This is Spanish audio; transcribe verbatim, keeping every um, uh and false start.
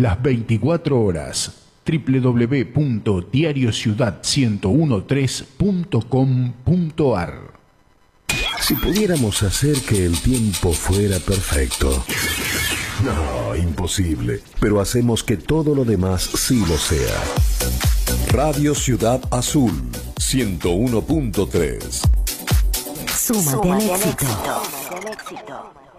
las veinticuatro horas. doble u doble u doble u punto diario ciudad ciento trece punto com punto a r. Si pudiéramos hacer que el tiempo fuera perfecto. No, imposible. Pero hacemos que todo lo demás sí lo sea. Radio Ciudad Azul, ciento uno punto tres. Súmate al éxito.